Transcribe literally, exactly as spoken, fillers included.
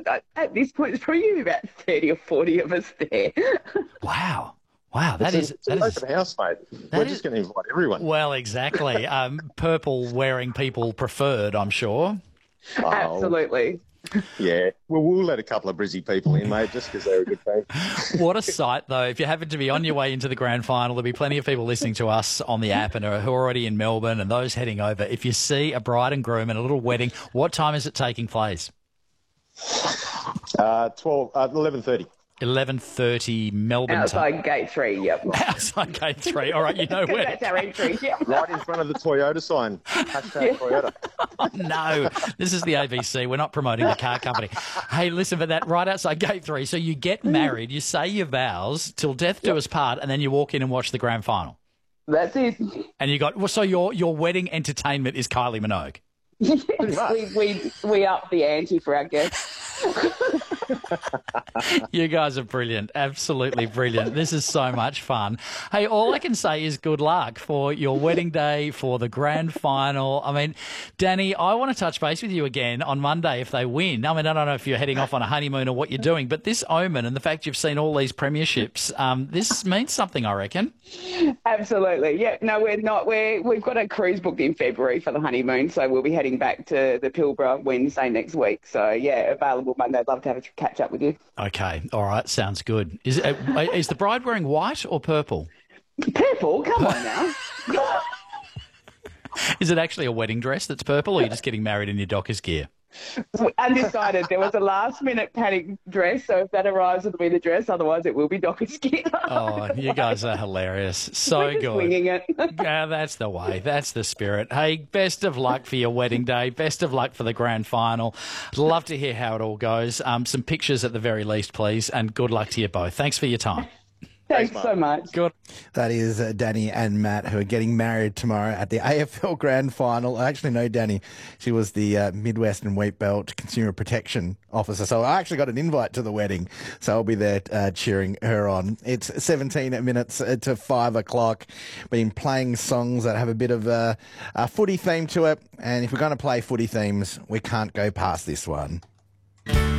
at, at this point, there's probably about thirty or forty of us there. Wow. Wow, that it's is... A, it's that an is open house, mate. that We're is- just going to invite everyone. well, exactly. Um, purple wearing people preferred, I'm sure. Oh, Absolutely. Yeah. Well, we'll let a couple of Brizzy people in, mate, just because they're a good team. What a sight, though. If you happen to be on your way into the grand final, there'll be plenty of people listening to us on the app and are, who are already in Melbourne and those heading over. If you see a bride and groom and a little wedding, what time is it taking place? Uh, twelve, uh, eleven thirty. eleven thirty Melbourne time. Outside gate three, yep. Outside gate three. All right, you know where. That's our entry, yep. Right in front of the Toyota sign. Hashtag Toyota. No, this is the A B C. We're not promoting the car company. Hey, listen, but that right outside gate three. So you get married, you say your vows till death do us part, and then you walk in and watch the grand final. That's it. And you got well, so your your wedding entertainment is Kylie Minogue. Yes, we, we, we up the ante for our guests. You guys are brilliant. Absolutely brilliant. This is so much fun. Hey, all I can say is good luck for your wedding day, for the grand final. I mean, Danny, I want to touch base with you again on Monday if they win. I mean, I don't know if you're heading off on a honeymoon or what you're doing, but this omen and the fact you've seen all these premierships, um, this means something, I reckon. Absolutely. Yeah, no, we're not. We're, we've got a cruise booked in February for the honeymoon, so we'll be heading back to the Pilbara Wednesday next week. So, yeah, available Monday. I'd love to have a catch up with you. Okay. All right. Sounds good. Is, uh, is the bride wearing white or purple? Purple? Come on now. Is it actually a wedding dress that's purple, or are you just getting married in your Dockers gear? Undecided. There was a last-minute panic dress, so if that arrives, it'll be the dress. Otherwise, it will be Dockers gear. Oh, you guys are hilarious. So We're just good. winging it. Yeah, that's the way. That's the spirit. Hey, best of luck for your wedding day. Best of luck for the grand final. Love to hear how it all goes. Um, some pictures at the very least, please, and good luck to you both. Thanks for your time. Thanks so much. Good. That is uh, Danny and Matt, who are getting married tomorrow at the A F L Grand Final. I actually know Danny. She was the uh, Midwest and Wheat Belt Consumer Protection Officer. So I actually got an invite to the wedding. So I'll be there uh, cheering her on. It's seventeen minutes to five o'clock. Been playing songs that have a bit of a, a footy theme to it. And if we're going to play footy themes, we can't go past this one.